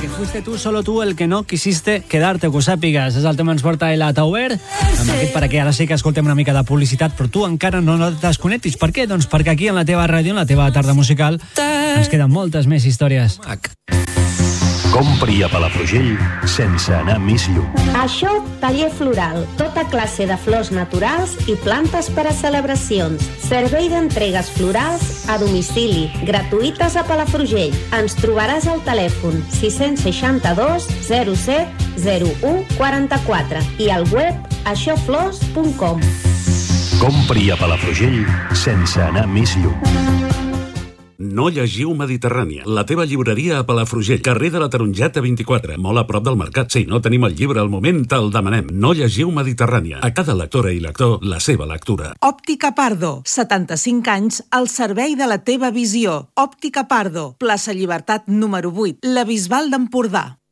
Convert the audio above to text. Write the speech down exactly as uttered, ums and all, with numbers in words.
Que fuiste tú, solo tú, el que no quisiste quedarte, que ho sàpigues. És el tema ens porta el Tauber, amb aquest per aquí ara sí que escoltem una mica de publicitat, però tu encara no et desconnectis. Per què? Doncs perquè aquí en la teva ràdio, en la teva tarda musical, ens queden moltes més històries. Compri a Palafrugell sense anar més lluny. Això, taller floral, tota classe de flors naturals i plantes per a celebracions. Servei d'entregues florals a domicili, gratuïtes a Palafrugell. Ens trobaràs al telèfon sis seixanta dos zero set zero u quaranta-quatre i al web això flors punt com. Compri a Palafrugell sense anar més lluny. No llegiu Mediterrània, la teva llibreria a Palafrugell, carrer de la Tarongeta vint-i-quatre, molt a prop del mercat. Si no tenim el llibre al moment, te'l demanem. No llegiu Mediterrània. A cada lectora i lector, la seva lectura. Òptica Pardo, setanta-cinc anys al servei de la teva visió. Òptica Pardo, plaça Llibertat número vuit, la Bisbal d'Empordà.